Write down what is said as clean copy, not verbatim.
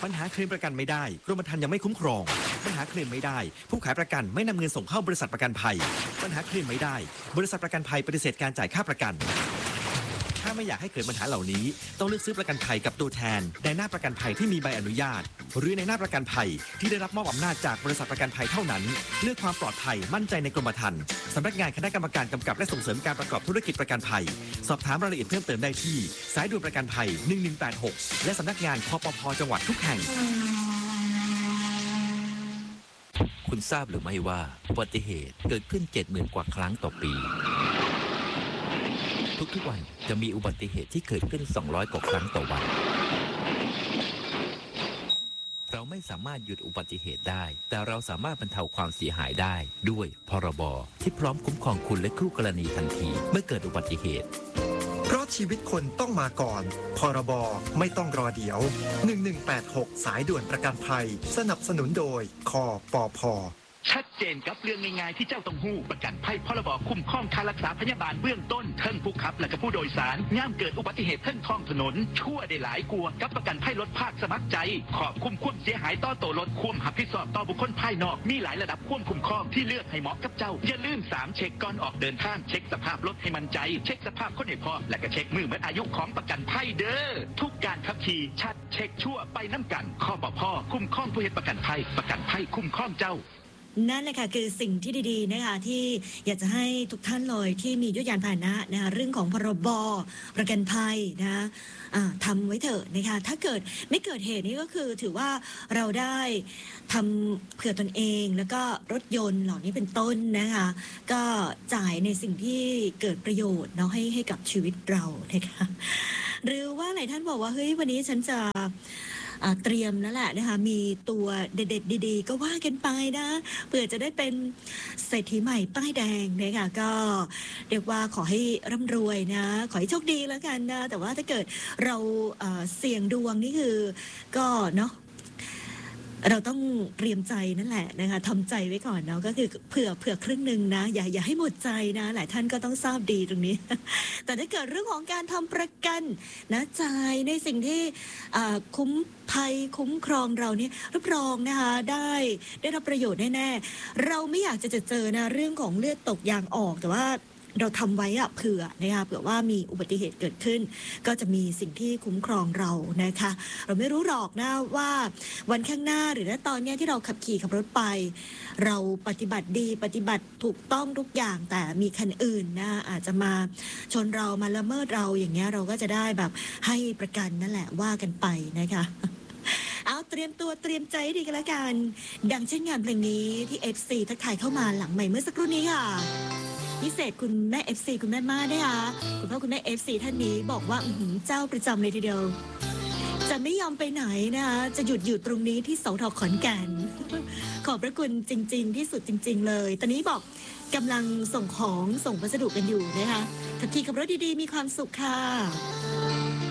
ปัญหาเคลมประกันไม่ได้กรมธรรม์ยังไม่คุ้มครองปัญหาเคลมไม่ได้ผู้ขายประกันไม่นำเงินส่งเข้าบริษัทประกันภัยปัญหาเคลมไม่ได้บริษัทประกันภัยปฏิเสธการจ่ายค่าประกันถ้าไม่อยากให้เกิดปัญหาเหล่านี้ต้องเลือกซื้อประกันภัยกับตัวแทนในหน้าประกันภัยที่มีใบอนุญาตหรือในหน้าประกันภัยที่ได้รับมอบอำนาจจากบริษัทประกันภัยเท่านั้นเลือกความปลอดภัยมั่นใจในกรมธรรม์สำนักงานคณะกรรมการกำกับและส่งเสริมการประกอบธุรกิจประกันภัยสอบถามรายละเอียดเพิ่มเติมได้ที่สายด่วนประกันภัย1186และสำนักงานคปภ.จังหวัดทุกแห่งคุณทราบหรือไม่ว่าอุบัติเหตุเกิดขึ้น 70,000 กว่าครั้งต่อปีทุกๆวันจะมีอุบัติเหตุที่เกิดขึ้น200 กว่าครั้งต่อวันเราไม่สามารถหยุดอุบัติเหตุได้แต่เราสามารถบรรเทาความเสียหายได้ด้วยพรบที่พร้อมคุ้มครองคุณและคู่กรณีทันทีเมื่อเกิดอุบัติเหตุเพราะชีวิตคนต้องมาก่อนพรบไม่ต้องรอเดี๋ยว1186สายด่วนประกันภัยสนับสนุนโดยคปภ. ชัดเจนกับเรื่องง่ายๆที่เจ้าต้องหู้ประกันภัยพรบคุ้มครองค่ารักษาพยาบาลเบื้องต้นเทิงผู้ขับและก็ผู้โดยสารย่ามเกิดอุบัติเหตุเทิงท้องถนนชั่วได้หลายกลัวกับประกันภัยรถภาคสมัครใจขอบคุ้มความเสียหายต่อตัวรถควมหับผิดชอบต่อบุคคลภายนอกมีหลายระดับควบคุ้มครองที่เลือกให้เหมาะกับเจ้าอย่าลืม3เช็คก่อนออกเดินทางเช็คสภาพรถให้มั่นใจเช็คสภาพคนให้พอและก็เช็คมือหมดอายุของประกันภัยเด้อทุกการขับขี่ชัดเช็คชั่วไปน้ำกันคปภ.คุ้มครองผู้เฮ็ดประกันภัยคุ้มครองเจ้านั่นแหละค่ะคือสิ่งที่ดีๆนะคะที่อยากจะให้ทุกท่านเลยที่มียวดยานพาหนะนะคะเรื่องของพรบประกันภัยนะทำไว้เถอะนะคะถ้าเกิดไม่เกิดเหตุนี้ก็คือถือว่าเราได้ทำเผื่อตนเองแล้วก็รถยนต์เหล่านี้เป็นต้นนะคะก็จ่ายในสิ่งที่เกิดประโยชน์เนาะให้กับชีวิตเรานะคะหรือว่าหลายท่านบอกว่าเฮ้ยวันนี้ฉันจะเตรียมแล้วแหละนะคะมีตัวเด็ดๆดีๆก็ว่ากันไปนะเผื่อจะได้เป็นเศรษฐีใหม่ป้ายแดงนะคะก็เรียกว่าขอให้ร่ำรวยนะขอให้โชคดีแล้วกันนะแต่ว่าถ้าเกิดเราเสี่ยงดวงนี่คือก็เนาะเราต้องเตรียมใจนั่นแหละนะคะทำใจไว้ก่อนเนาะก็คือเผื่อครึ่งหนึ่งนะอย่าให้หมดใจนะหลายท่านก็ต้องทราบดีตรงนี้ แต่ถ้าเกิดเรื่องของการทำประกันนะจ่ายในสิ่งที่คุ้มภัยคุ้มครองเราเนี่ยรับรองนะคะได้รับประโยชน์แน่ๆเราไม่อยากจะเจอนะเรื่องของเลือดตกยางออกแต่ว่าเราทำไว้เผื่อนะคะเผื่อว่ามีอุบัติเหตุเกิดขึ้นก็จะมีสิ่งที่คุ้มครองเรานะคะเราไม่รู้หรอกนะว่าวันข้างหน้าหรือณตอนนี้ที่เราขับขี่ขับรถไปเราปฏิบัติดีปฏิบัติถูกต้องทุกอย่างแต่มีคันอื่นนะอาจจะมาชนเรามาละเมิดเราอย่างเงี้ยเราก็จะได้แบบให้ประกันนั่นแหละว่ากันไปนะคะเอาเตรียมตัวเตรียมใจดีกันแล้วกันดังเช่นงานเพลงนี้ที่ FC ทักทายเข้ามาหลังใหม่เมื่อสักครู่นี้ค่ะพิเศษคุณแม่ FC คุณแม่มาได้ค่ะคุณพ่อคุณแม่ FC ท่านนี้บอกว่าเจ้าประจำเลยทีเดียวจะไม่ยอมไปไหนนะคะจะหยุดตรงนี้ที่สท.ขอนแก่นขอบพระคุณจริงๆที่สุดจริงๆเลยตอนนี้บอกกำลังส่งของส่งพัสดุกันอยู่นะคะขับขี่ขับรถดีๆมีความสุขค่ะ